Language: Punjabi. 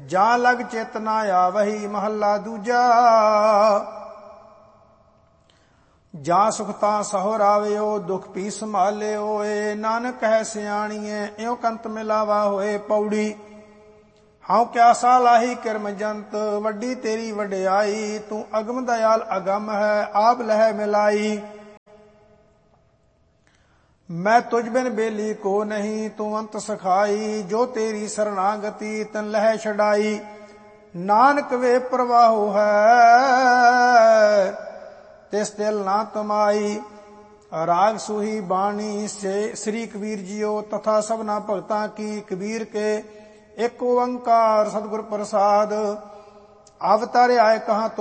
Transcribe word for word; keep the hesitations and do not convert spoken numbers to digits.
ਜਾਂ ਲਗ ਚਿਤ ਨਾ ਆਵਹੀ। ਮਹੱਲਾ ਦੂਜਾ। ਜਾਂ ਸੁਖਤਾ ਸਹੁ ਰਾਵਿਓ ਦੁਖ ਪੀ ਸੰਭਾਲਿਓ ਏ। ਨਾਨਕ ਹੈ ਸਿਆਣੀਏ ਇਉ ਕੰਤ ਮਿਲਾਵਾ ਹੋਏ। ਪੌੜੀ। ਹਉ ਕਿਆਸਾ ਲਾਹੀ ਕਿਰਮ ਜੰਤ ਵੱਡੀ ਤੇਰੀ ਵਡਿਆਈ। ਤੂੰ ਅਗਮ ਦਇਆਲ ਅਗਮ ਹੈ ਆਪ ਲਹਿ ਮਿਲਾਈ। ਮੈਂ ਤੁਝ ਬਿਨ ਬੇਲੀ ਕੋ ਨਹੀਂ ਤੂੰ ਅੰਤ ਸਖਾਈ। ਜੋ ਤੇਰੀ ਸਰਨਾਗਤੀ ਤਨ ਲਹਿ ਛਡਾਈ। ਨਾਨਕ ਵੇ ਪ੍ਰਵਾਹੋ ਹੈ ਤਿਸ ਦਿਲ ਨਾ ਤਮਾਈ। ਰਾਗ ਸੂਹੀ ਬਾਣੀ ਸੇ ਸ੍ਰੀ ਕਬੀਰ ਜੀਓ ਤਥਾ ਸਭਨਾ ਭਗਤਾਂ ਕੀ। ਕਬੀਰ ਕੇ ਇੱਕ ਓੰਕਾਰ ਸਤਿਗੁਰ ਪ੍ਰਸਾਦ। ਅਵਤਾਰਿ ਆਏ ਕਹਾਂ